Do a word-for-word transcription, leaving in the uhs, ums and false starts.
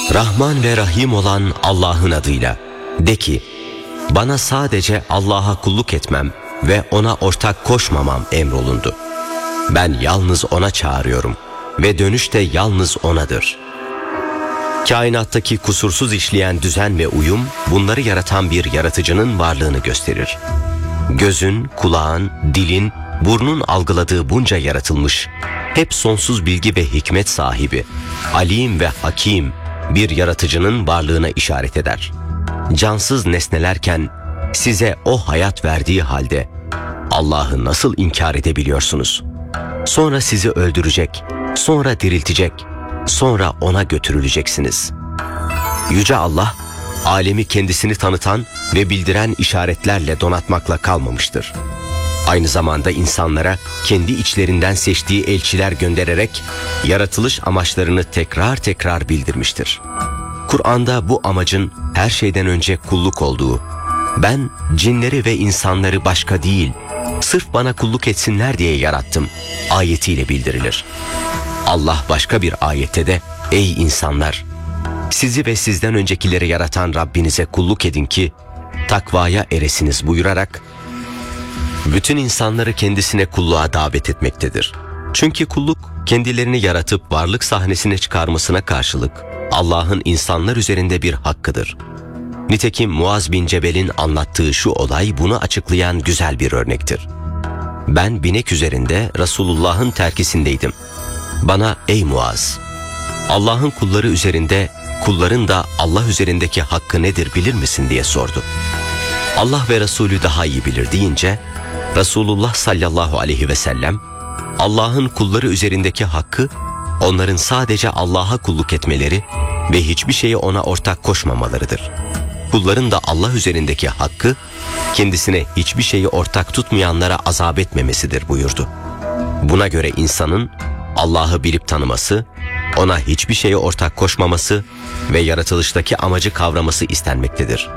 Rahman ve Rahim olan Allah'ın adıyla. De ki, bana sadece Allah'a kulluk etmem ve ona ortak koşmamam emrolundu. Ben yalnız ona çağırıyorum ve dönüş de yalnız onadır. Kainattaki kusursuz işleyen düzen ve uyum, bunları yaratan bir yaratıcının varlığını gösterir. Gözün, kulağın, dilin, burnun algıladığı bunca yaratılmış, hep sonsuz bilgi ve hikmet sahibi, alim ve hakim bir yaratıcının varlığına işaret eder. Cansız nesnelerken size o hayat verdiği halde Allah'ı nasıl inkar edebiliyorsunuz? Sonra sizi öldürecek, sonra diriltecek, sonra ona götürüleceksiniz. Yüce Allah, alemi kendisini tanıtan ve bildiren işaretlerle donatmakla kalmamıştır. Aynı zamanda insanlara kendi içlerinden seçtiği elçiler göndererek yaratılış amaçlarını tekrar tekrar bildirmiştir. Kur'an'da bu amacın her şeyden önce kulluk olduğu, ben cinleri ve insanları başka değil, sırf bana kulluk etsinler diye yarattım ayetiyle bildirilir. Allah başka bir ayette de, ey insanlar, sizi ve sizden öncekileri yaratan Rabbinize kulluk edin ki takvaya eresiniz buyurarak bütün insanları kendisine kulluğa davet etmektedir. Çünkü kulluk kendilerini yaratıp varlık sahnesine çıkarmasına karşılık Allah'ın insanlar üzerinde bir hakkıdır. Nitekim Muaz bin Cebel'in anlattığı şu olay bunu açıklayan güzel bir örnektir. Ben binek üzerinde Resulullah'ın terkisindeydim. Bana ey Muaz, Allah'ın kulları üzerinde, kulların da Allah üzerindeki hakkı nedir bilir misin diye sordu. Allah ve Resulü daha iyi bilir deyince Resulullah sallallahu aleyhi ve sellem Allah'ın kulları üzerindeki hakkı onların sadece Allah'a kulluk etmeleri ve hiçbir şeye ona ortak koşmamalarıdır. Kulların da Allah üzerindeki hakkı kendisine hiçbir şeyi ortak tutmayanlara azap etmemesidir buyurdu. Buna göre insanın Allah'ı bilip tanıması, ona hiçbir şeye ortak koşmaması ve yaratılıştaki amacı kavraması istenmektedir.